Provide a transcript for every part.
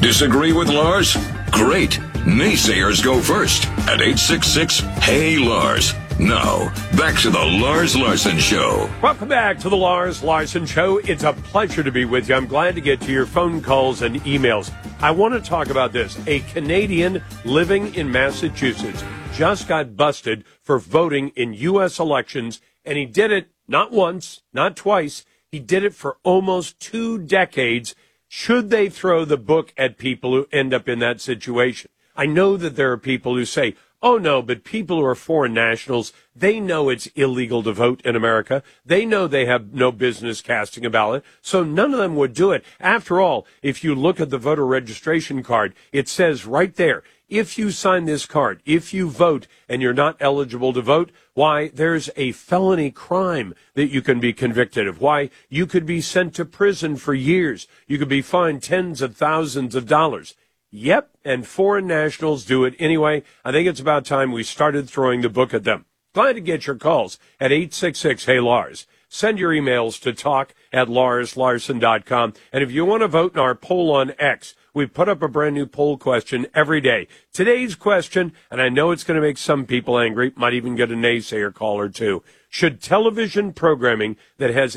Disagree with Lars? Great. Naysayers go first at 866-HEY-LARS. Now, back to the Lars Larson Show. Welcome back to the Lars Larson Show. It's a pleasure to be with you. I'm glad to get to your phone calls and emails. I want to talk about this. A Canadian living in Massachusetts just got busted for voting in U.S. elections, and he did it not once, not twice. He did it for almost 2 decades. Should they throw the book at people who end up in that situation? I know that there are people who say, oh, no, but people who are foreign nationals, they know it's illegal to vote in America. They know they have no business casting a ballot, so none of them would do it. After all, if you look at the voter registration card, it says right there, if you sign this card, if you vote and you're not eligible to vote, why, there's a felony crime that you can be convicted of. Why, you could be sent to prison for years. You could be fined tens of thousands of dollars. Yep, and foreign nationals do it anyway. I think it's about time we started throwing the book at them. Glad to get your calls at 866-HEY-LARS. Send your emails to talk@larslarson.com. And if you want to vote in our poll on X, we put up a brand new poll question every day. Today's question, and I know it's going to make some people angry, might even get a naysayer call or two. Should television programming that has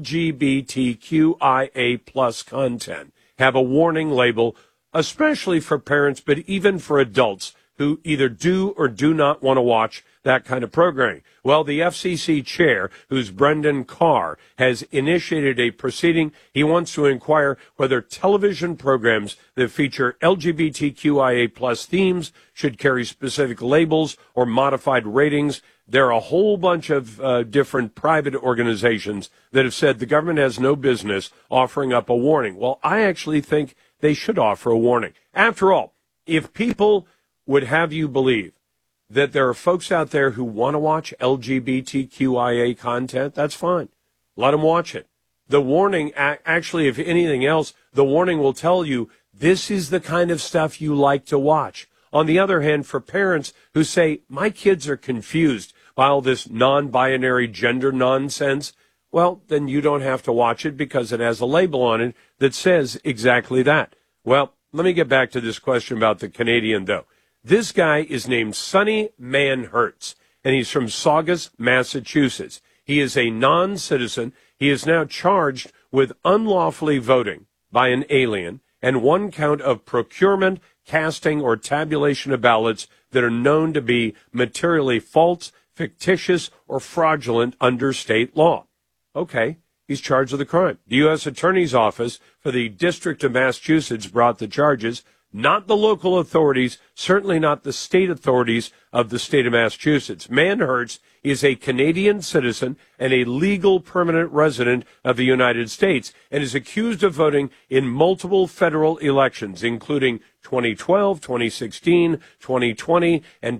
LGBTQIA plus content have a warning label, especially for parents, but even for adults who either do or do not want to watch that kind of programming? Well, the FCC chair, who's Brendan Carr, has initiated a proceeding. He wants to inquire whether television programs that feature LGBTQIA plus themes should carry specific labels or modified ratings. There are a whole bunch of different private organizations that have said the government has no business offering up a warning. Well, I actually think they should offer a warning. After all, if people would have you believe that there are folks out there who want to watch LGBTQIA content, that's fine. Let them watch it. The warning, actually, if anything else, the warning will tell you this is the kind of stuff you like to watch. On the other hand, for parents who say, my kids are confused by all this non-binary gender nonsense, well, then you don't have to watch it because it has a label on it that says exactly that. Well, let me get back to this question about the Canadian, though. This guy is named Sonny Manhertz, and he's from Saugus, Massachusetts. He is a non-citizen. He is now charged with unlawfully voting by an alien and 1 count of procurement, casting, or tabulation of ballots that are known to be materially false, fictitious, or fraudulent under state law. Okay, he's charged with a crime. The U.S. Attorney's Office for the District of Massachusetts brought the charges, not the local authorities, certainly not the state authorities of the state of Massachusetts. Manhertz is a Canadian citizen and a legal permanent resident of the United States and is accused of voting in multiple federal elections, including 2012, 2016, 2020, and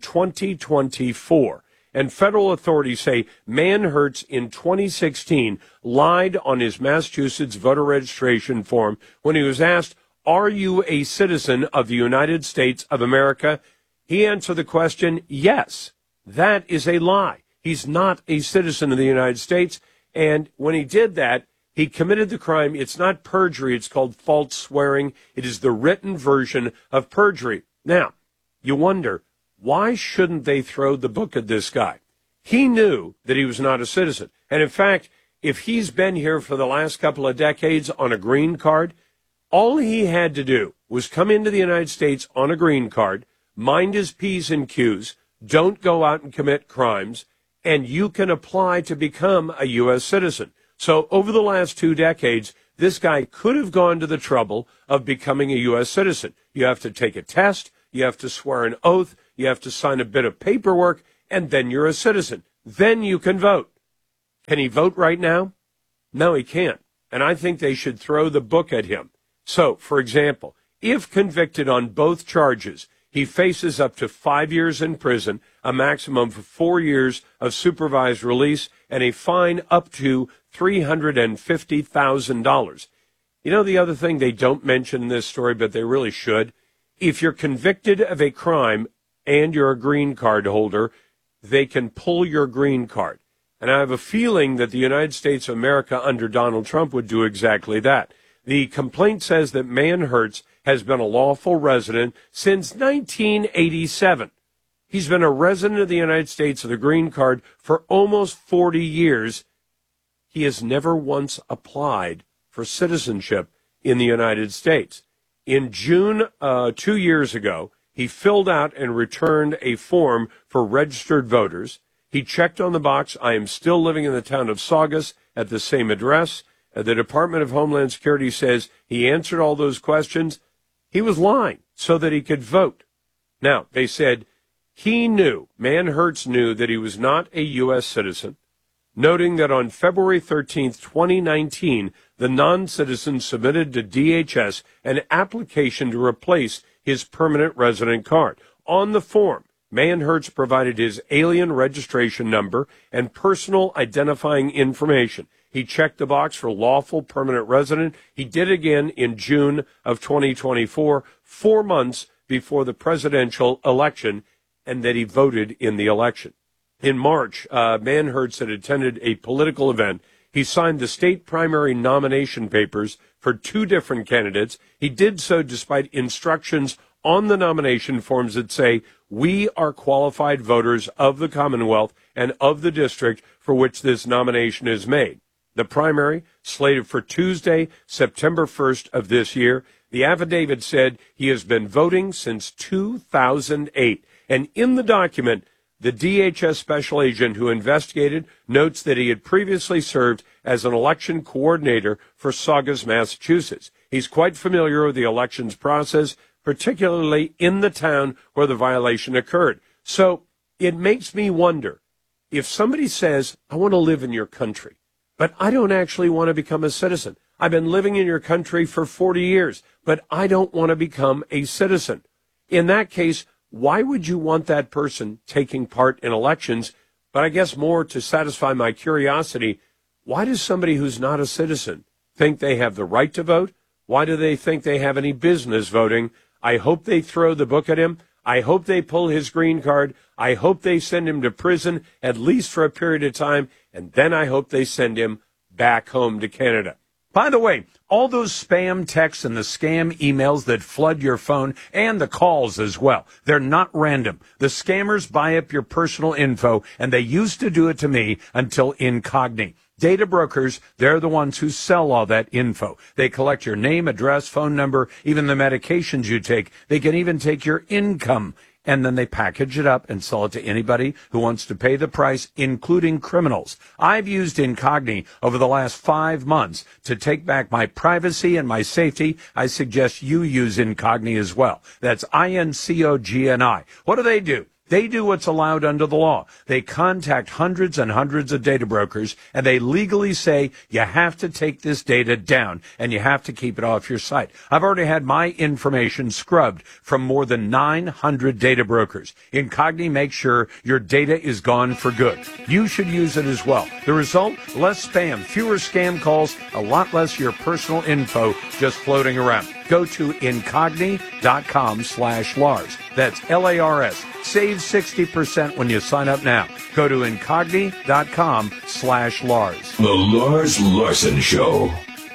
2024. And federal authorities say Manhertz in 2016 lied on his Massachusetts voter registration form when he was asked, are you a citizen of the United States of America? He answered the question, yes. That is a lie. He's not a citizen of the United States. And when he did that, he committed the crime. It's not perjury. It's called false swearing. It is the written version of perjury. Now, you wonder, why shouldn't they throw the book at this guy? He knew that he was not a citizen. And in fact, if he's been here for the last couple of decades on a green card, all he had to do was come into the United States on a green card, mind his P's and Q's, don't go out and commit crimes, and you can apply to become a U.S. citizen. So over the last 2 decades, this guy could have gone to the trouble of becoming a U.S. citizen. You have to take a test, you have to swear an oath, you have to sign a bit of paperwork, and then you're a citizen. Then you can vote. Can he vote right now? No, he can't. And I think they should throw the book at him. So, for example, if convicted on both charges, he faces up to 5 years in prison, a maximum of 4 years of supervised release, and a fine up to $350,000. You know the other thing they don't mention in this story, but they really should? If you're convicted of a crime and you're a green card holder, they can pull your green card. And I have a feeling that the United States of America under Donald Trump would do exactly that. The complaint says that Manhertz has been a lawful resident since 1987. He's been a resident of the United States with a green card for almost 40 years. He has never once applied for citizenship in the United States. In June 2 years ago, he filled out and returned a form for registered voters. He checked on the box, I am still living in the town of Saugus at the same address. The Department of Homeland Security says he answered all those questions. He was lying so that he could vote. Now, they said he knew, Manhertz knew, that he was not a U.S. citizen, noting that on February 13th, 2019, the non-citizen submitted to DHS an application to replace his permanent resident card. On the form, Manhertz provided his alien registration number and personal identifying information. He checked the box for lawful permanent resident. He did again in June of 2024, 4 months before the presidential election, and that he voted in the election. In March, Manhertz had attended a political event. He signed the state primary nomination papers for 2 different candidates. He did so despite instructions on the nomination forms that say, we are qualified voters of the Commonwealth and of the district for which this nomination is made. The primary, slated for Tuesday, September 1st of this year. The affidavit said he has been voting since 2008. And in the document, the DHS special agent who investigated notes that he had previously served as an election coordinator for Saugus, Massachusetts. He's quite familiar with the elections process, particularly in the town where the violation occurred. So it makes me wonder, if somebody says, I want to live in your country, but I don't actually want to become a citizen. I've been living in your country for 40 years, but I don't want to become a citizen. In that case, why would you want that person taking part in elections? But I guess more to satisfy my curiosity, why does somebody who's not a citizen think they have the right to vote? Why do they think they have any business voting? I hope they throw the book at him. I hope they pull his green card. I hope they send him to prison, at least for a period of time, and then I hope they send him back home to Canada. By the way, all those spam texts and the scam emails that flood your phone, and the calls as well, they're not random. The scammers buy up your personal info, and they used to do it to me until Incogni. Data brokers, they're the ones who sell all that info. They collect your name, address, phone number, even the medications you take. They can even take your income, and then they package it up and sell it to anybody who wants to pay the price, including criminals. I've used Incogni over the last 5 months to take back my privacy and my safety. I suggest you use Incogni as well. That's Incogni. What do? They do what's allowed under the law. They contact hundreds and hundreds of data brokers, and they legally say you have to take this data down, and you have to keep it off your site. I've already had my information scrubbed from more than 900 data brokers. Incogni makes sure your data is gone for good. You should use it as well. The result? Less spam, fewer scam calls, a lot less of your personal info just floating around. Go to Incogni.com/Lars. That's Lars. Save 60% when you sign up now. Go to Incogni.com/Lars. The Lars Larson Show.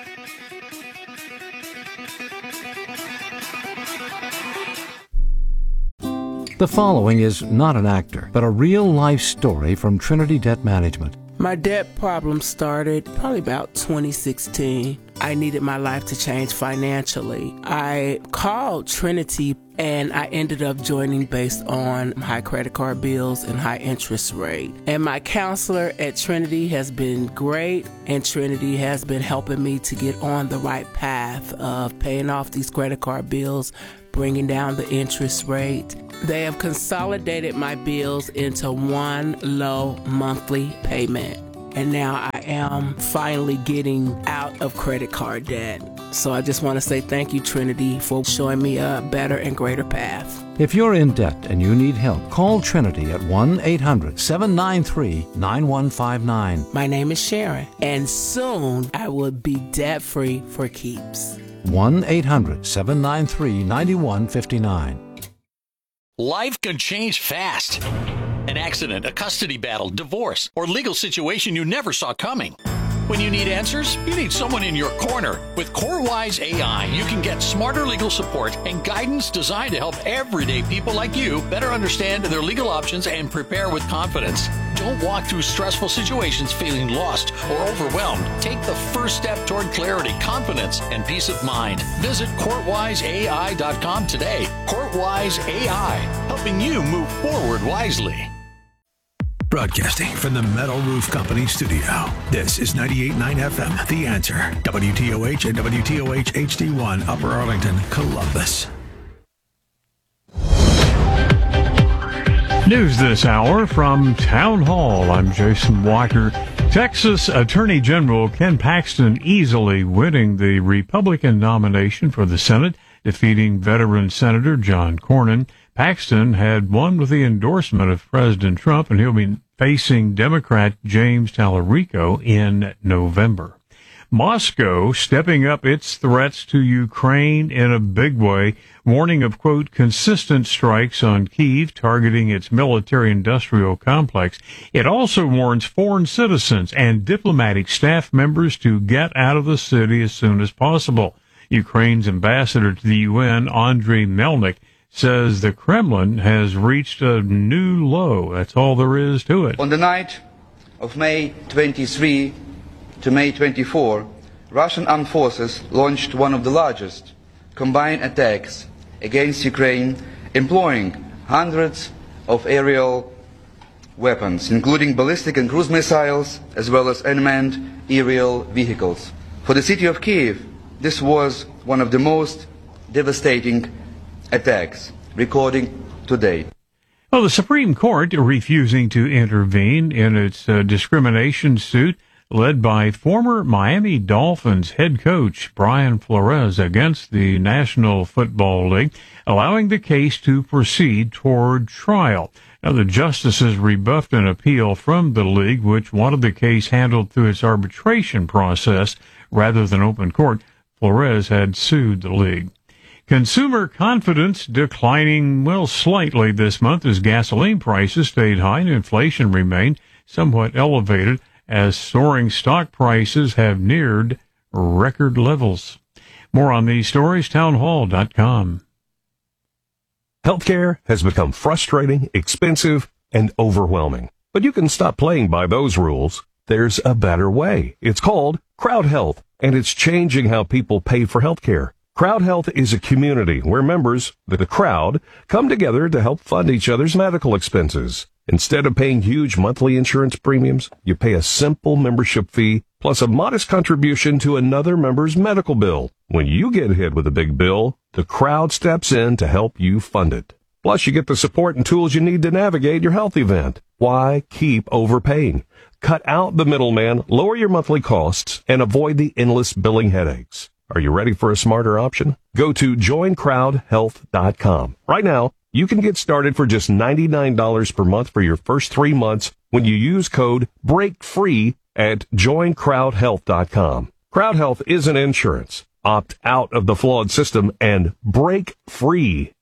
The following is not an actor, but a real-life story from Trinity Debt Management. My debt problem started probably about 2016. I needed my life to change financially. I called Trinity and I ended up joining based on high credit card bills and high interest rate. And my counselor at Trinity has been great, and Trinity has been helping me to get on the right path of paying off these credit card bills, bringing down the interest rate. They have consolidated my bills into one low monthly payment. And now I am finally getting out of credit card debt. So I just want to say thank you, Trinity, for showing me a better and greater path. If you're in debt and you need help, call Trinity at 1-800-793-9159. My name is Sharon, and soon I will be debt-free for keeps. 1-800-793-9159. Life can change fast. An accident, a custody battle, divorce, or legal situation you never saw coming. When you need answers, you need someone in your corner. With CoreWise AI, you can get smarter legal support and guidance designed to help everyday people like you better understand their legal options and prepare with confidence. Don't walk through stressful situations feeling lost or overwhelmed. Take the first step toward clarity, confidence, and peace of mind. Visit CourtWiseAI.com today. CourtWise AI, helping you move forward wisely. Broadcasting from the Metal Roof Company studio. This is 98.9 FM, The Answer. WTOH and WTOH HD1, Upper Arlington, Columbus. News this hour from Town Hall. I'm Jason Walker. Texas Attorney General Ken Paxton easily winning the Republican nomination for the Senate, defeating veteran Senator John Cornyn. Paxton had won with the endorsement of President Trump, and he'll be facing Democrat James Tallarico in November. Moscow stepping up its threats to Ukraine in a big way, warning of, quote, consistent strikes on Kyiv targeting its military-industrial complex. It also warns foreign citizens and diplomatic staff members to get out of the city as soon as possible. Ukraine's ambassador to the UN, Andriy Melnik, says the Kremlin has reached a new low. That's all there is to it. On the night of May 23 to May 24, Russian armed forces launched one of the largest combined attacks against Ukraine, employing hundreds of aerial weapons, including ballistic and cruise missiles, as well as unmanned aerial vehicles. For the city of Kyiv, this was one of the most devastating attacks recorded to date. Well, the Supreme Court refusing to intervene in its discrimination suit led by former Miami Dolphins head coach Brian Flores against the National Football League, allowing the case to proceed toward trial. Now, the justices rebuffed an appeal from the league, which wanted the case handled through its arbitration process rather than open court. Flores had sued the league. Consumer confidence declining, well, slightly this month as gasoline prices stayed high and inflation remained somewhat elevated as soaring stock prices have neared record levels. More on these stories, townhall.com. Healthcare has become frustrating, expensive, and overwhelming. But you can stop playing by those rules. There's a better way. It's called Crowd Health, and it's changing how people pay for healthcare. Crowd Health is a community where members, the crowd, come together to help fund each other's medical expenses. Instead of paying huge monthly insurance premiums, you pay a simple membership fee plus a modest contribution to another member's medical bill. When you get hit with a big bill, the crowd steps in to help you fund it. Plus, you get the support and tools you need to navigate your health event. Why keep overpaying? Cut out the middleman, lower your monthly costs, and avoid the endless billing headaches. Are you ready for a smarter option? Go to joincrowdhealth.com. Right now, you can get started for just $99 per month for your first 3 months when you use code BREAKFREE at joincrowdhealth.com. Crowd Health isn't insurance. Opt out of the flawed system and break free.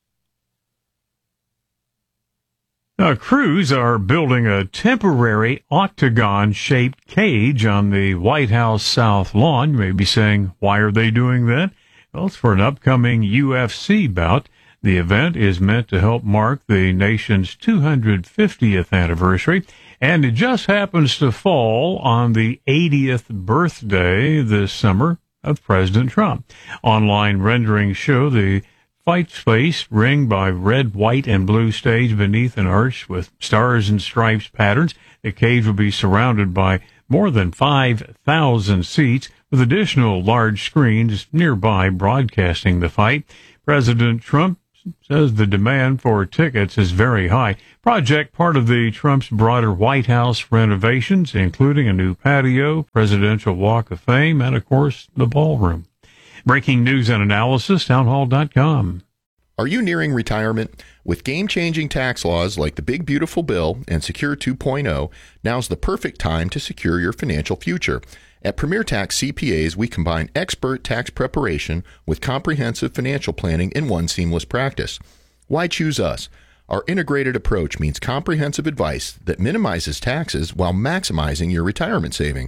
Now, crews are building a temporary octagon-shaped cage on the White House South Lawn. You may be saying, why are they doing that? Well, it's for an upcoming UFC bout. The event is meant to help mark the nation's 250th anniversary, and it just happens to fall on the 80th birthday this summer of President Trump. Online renderings show the fight space ringed by red, white, and blue stage beneath an arch with stars and stripes patterns. The cage will be surrounded by more than 5,000 seats with additional large screens nearby broadcasting the fight. President Trump says the demand for tickets is very high. Project part of the Trump's broader White House renovations, including a new patio, Presidential Walk of Fame, and, of course, the ballroom. Breaking news and analysis, townhall.com. Are you nearing retirement? With game-changing tax laws like the Big Beautiful Bill and Secure 2.0, now's the perfect time to secure your financial future. At Premier Tax CPAs, we combine expert tax preparation with comprehensive financial planning in one seamless practice. Why choose us? Our integrated approach means comprehensive advice that minimizes taxes while maximizing your retirement savings.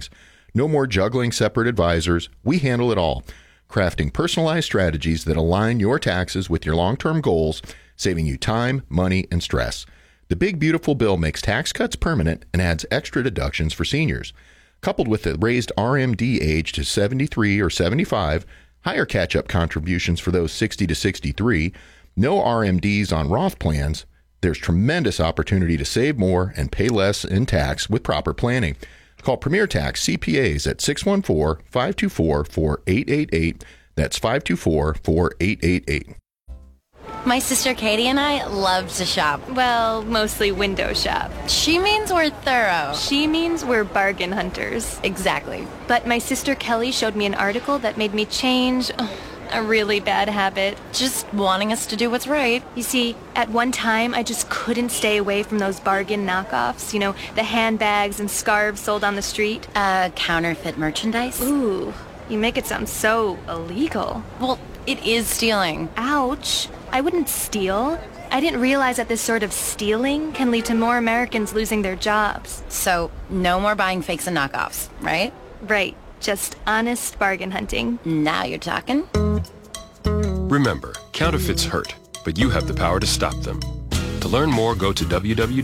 No more juggling separate advisors. We handle it all, crafting personalized strategies that align your taxes with your long-term goals, saving you time, money, and stress. The Big Beautiful Bill makes tax cuts permanent and adds extra deductions for seniors. Coupled with the raised RMD age to 73 or 75, higher catch-up contributions for those 60 to 63, no RMDs on Roth plans, there's tremendous opportunity to save more and pay less in tax with proper planning. Call Premier Tax CPAs at 614-524-4888. That's 524-4888. My sister Katie and I love to shop. Well, mostly window shop. She means we're thorough. She means we're bargain hunters. Exactly. But my sister Kelly showed me an article that made me change a really bad habit. Just wanting us to do what's right. You see, at one time, I just couldn't stay away from those bargain knockoffs. You know, the handbags and scarves sold on the street. Counterfeit merchandise? Ooh, you make it sound so illegal. Well, it is stealing. Ouch. I wouldn't steal. I didn't realize that this sort of stealing can lead to more Americans losing their jobs. So, no more buying fakes and knockoffs, right? Right. Just honest bargain hunting. Now you're talking. Remember, counterfeits hurt, but you have the power to stop them. To learn more, go to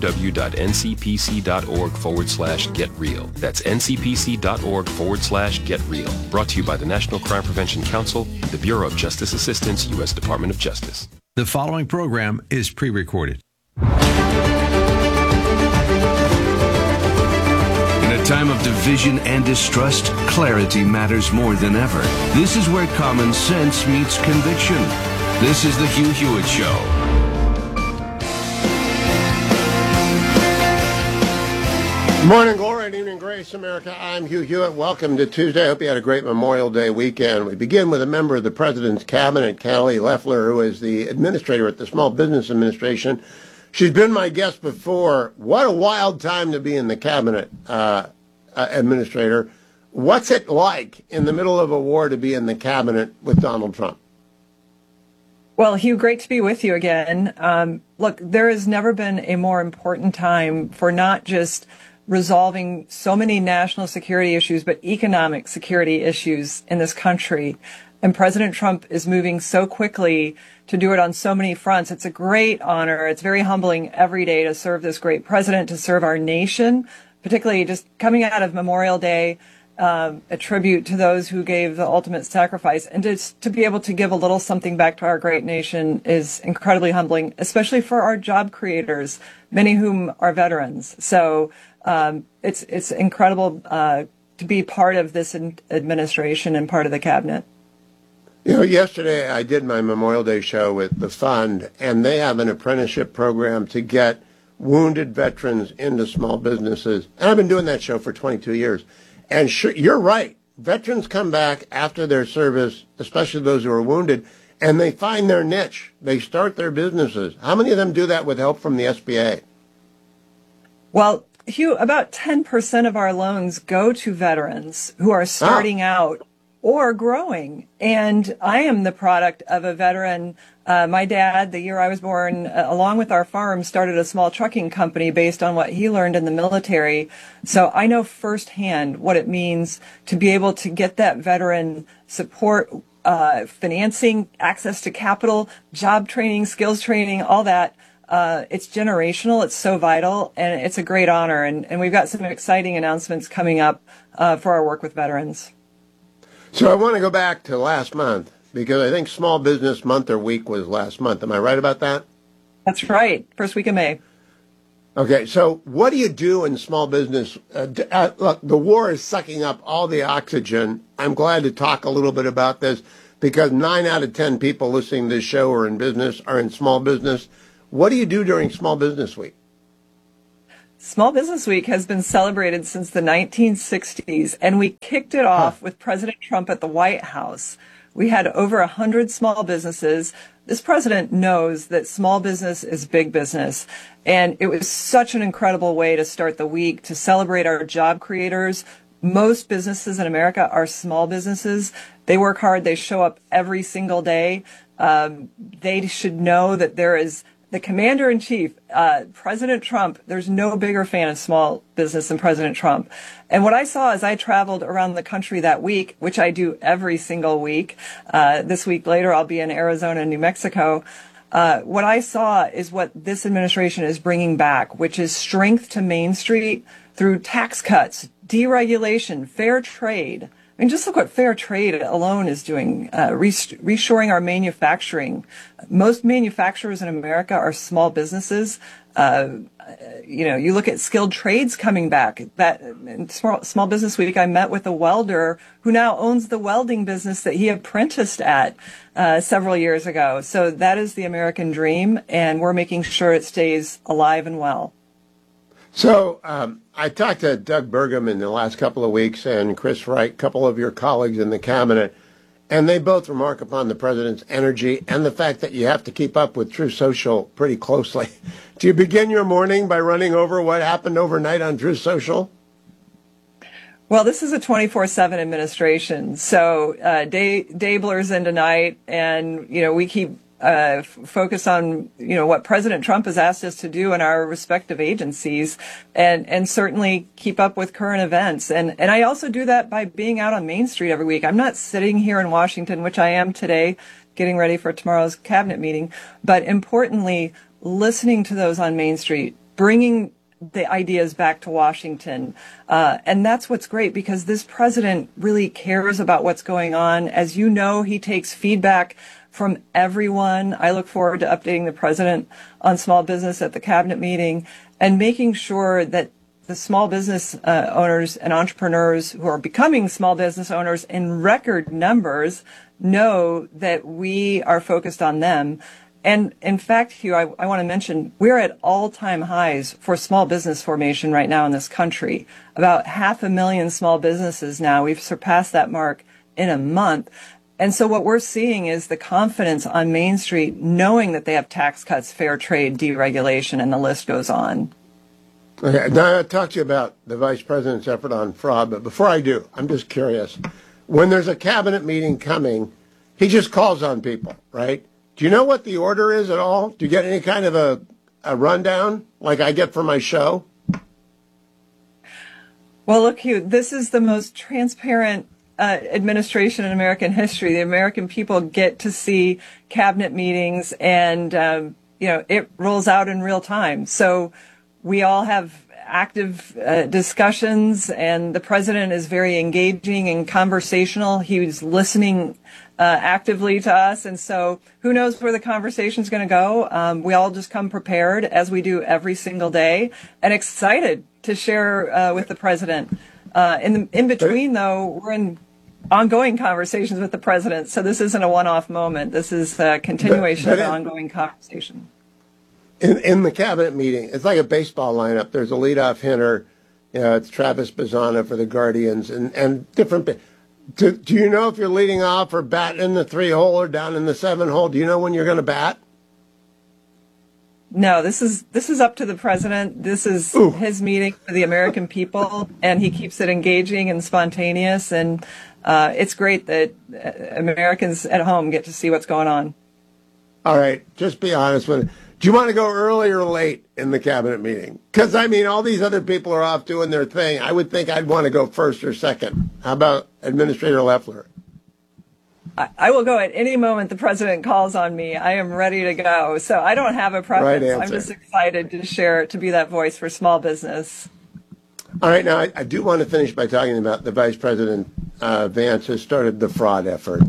www.ncpc.org/getreal. That's ncpc.org/getreal. Brought to you by the National Crime Prevention Council and the Bureau of Justice Assistance, U.S. Department of Justice. The following program is pre-recorded. In a time of division and distrust, clarity matters more than ever. This is where common sense meets conviction. This is the Hugh Hewitt Show. Morning glory and evening grace, America. I'm Hugh Hewitt. Welcome to Tuesday. I hope you had a great Memorial Day weekend. We begin with a member of the President's Cabinet, Kelly Loeffler, who is the administrator at the Small Business Administration. She's been my guest before. What a wild time to be in the Cabinet, administrator. What's it like in the middle of a war to be in the Cabinet with Donald Trump? Well, Hugh, great to be with you again. Look, there has never been a more important time for not just resolving so many national security issues, but economic security issues in this country. And President Trump is moving so quickly to do it on so many fronts. It's a great honor. It's very humbling every day to serve this great president, to serve our nation, particularly just coming out of Memorial Day, a tribute to those who gave the ultimate sacrifice. And just to be able to give a little something back to our great nation is incredibly humbling, especially for our job creators, many of whom are veterans. So it's incredible to be part of this administration and part of the cabinet. You know, yesterday I did my Memorial Day show with the fund, and they have an apprenticeship program to get wounded veterans into small businesses. And I've been doing that show for 22 years. And sure, you're right. Veterans come back after their service, especially those who are wounded, and they find their niche. They start their businesses. How many of them do that with help from the SBA? Well, Hugh, about 10% of our loans go to veterans who are starting out or growing. And I am the product of a veteran. My dad, the year I was born, along with our farm, started a small trucking company based on what he learned in the military. So I know firsthand what it means to be able to get that veteran support, financing, access to capital, job training, skills training, all that. It's generational. It's so vital, and it's a great honor. And we've got some exciting announcements coming up for our work with veterans. So I want to go back to last month, because I think Small Business Month or Week was last month. Am I right about that? That's right. First week of May. Okay, so what do you do in small business? Look, the war is sucking up all the oxygen. I'm glad to talk a little bit about this, because 9 out of 10 people listening to this show are in business, are in small business. What do you do during Small Business Week? Small Business Week has been celebrated since the 1960s, and we kicked it off with President Trump at the White House. We had over 100 small businesses. This president knows that small business is big business, and it was such an incredible way to start the week, to celebrate our job creators. Most businesses in America are small businesses. They work hard. They show up every single day. They should know that there is the commander-in-chief, President Trump, there's no bigger fan of small business than President Trump. And what I saw as I traveled around the country that week, which I do every single week, this week later I'll be in Arizona and New Mexico, what I saw is what this administration is bringing back, which is strength to Main Street through tax cuts, deregulation, fair trade. I mean, just look what fair trade alone is doing, reshoring our manufacturing. Most manufacturers in America are small businesses. You look at skilled trades coming back. That in Small Business Week, I met with a welder who now owns the welding business that he apprenticed at several years ago. So that is the American dream, and we're making sure it stays alive and well. So I talked to Doug Burgum in the last couple of weeks and Chris Wright, a couple of your colleagues in the cabinet, and they both remark upon the president's energy and the fact that you have to keep up with Truth Social pretty closely. Do you begin your morning by running over what happened overnight on Truth Social? Well, this is a 24/7 administration, so day blurs into night, and we keep focus on what President Trump has asked us to do in our respective agencies, and certainly keep up with current events. And I also do that by being out on Main Street every week. I'm not sitting here in Washington, which I am today, getting ready for tomorrow's cabinet meeting, but importantly, listening to those on Main Street, bringing the ideas back to Washington. And that's what's great, because this president really cares about what's going on. As you know, he takes feedback from everyone. I look forward to updating the president on small business at the cabinet meeting and making sure that the small business owners and entrepreneurs who are becoming small business owners in record numbers know that we are focused on them. And in fact, Hugh, I want to mention we're at all-time highs for small business formation right now in this country. About 500,000 small businesses now. We've surpassed that mark in a month. And so what we're seeing is the confidence on Main Street, knowing that they have tax cuts, fair trade, deregulation, and the list goes on. Okay, now I'll talk to you about the vice president's effort on fraud, but before I do, I'm just curious. When there's a cabinet meeting coming, he just calls on people, right? Do you know what the order is at all? Do you get any kind of a rundown like I get for my show? Well, look, Hugh, this is the most transparent administration in American history. The American people get to see cabinet meetings, and it rolls out in real time. So we all have active discussions, and the president is very engaging and conversational. He's listening actively to us, and so who knows where the conversation's going to go. We all just come prepared, as we do every single day, and excited to share with the president. In between, though, we're in ongoing conversations with the president, so this isn't a one-off moment. This is a continuation of an ongoing conversation. In the cabinet meeting, it's like a baseball lineup. There's a leadoff hitter. It's Travis Bazzana for the Guardians, and different. Do you know if you're leading off or batting in the 3-hole or down in the 7-hole? Do you know when you're going to bat? No, this is up to the president. This is his meeting for the American people, and he keeps it engaging and spontaneous. And it's great that Americans at home get to see what's going on. All right, just be honest with it. Do you want to go early or late in the cabinet meeting? Because, I mean, all these other people are off doing their thing. I would think I'd want to go first or second. How about Administrator Loeffler? I will go at any moment the president calls on me. I am ready to go. So I don't have a preference. Right answer. I'm just excited to share, to be that voice for small business. All right, now I do want to finish by talking about the Vice President Vance has started the fraud effort.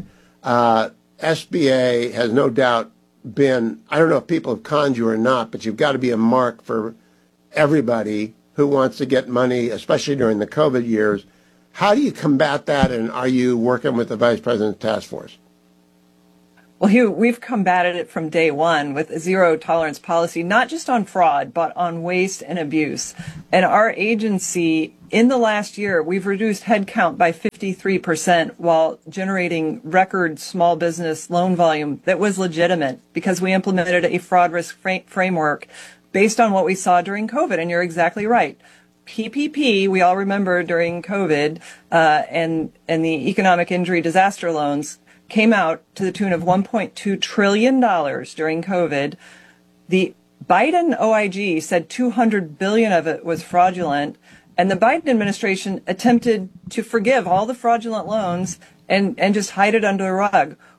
SBA has no doubt been, I don't know if people have conned you or not, but you've got to be a mark for everybody who wants to get money, especially during the COVID years. How do you combat that, and are you working with the Vice President's task force? Well, Hugh, we've combated it from day one with a zero tolerance policy, not just on fraud, but on waste and abuse. And our agency, in the last year, we've reduced headcount by 53% while generating record small business loan volume that was legitimate because we implemented a fraud risk framework based on what we saw during COVID. And you're exactly right. PPP, we all remember during COVID, and the economic injury disaster loans came out to the tune of $1.2 trillion during COVID. The Biden OIG said $200 billion of it was fraudulent, and the Biden administration attempted to forgive all the fraudulent loans and just hide it under the rug.